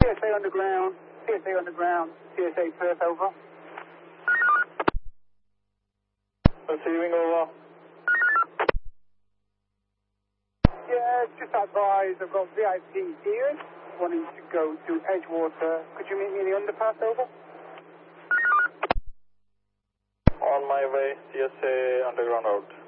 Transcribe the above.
TSA underground, TSA Perth, over. Receiving, over. Yeah, just advised, I've got VIP here, wanting to go to Edgewater. Could you meet me in the underpass, over? On my way, TSA underground out.